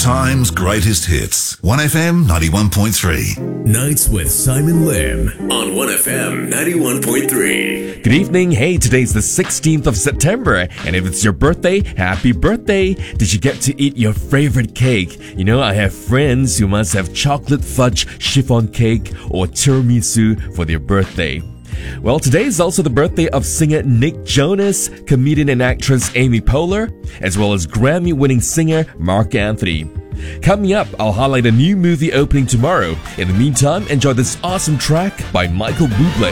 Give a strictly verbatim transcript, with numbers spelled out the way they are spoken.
time's greatest hits. one F M ninety-one point three. Nights with Simon Lim on one F M ninety-one point three. Good evening. Hey, today's the sixteenth of September, and if it's your birthday, happy birthday. Did you get to eat your favorite cake? You know, I have friends who must have chocolate fudge chiffon cake or tiramisu for their birthday. Well, today is also the birthday of singer Nick Jonas, comedian and actress Amy Poehler, as well as Grammy-winning singer Mark Anthony. Coming up, I'll highlight a new movie opening tomorrow. In the meantime, enjoy this awesome track by Michael Bublé.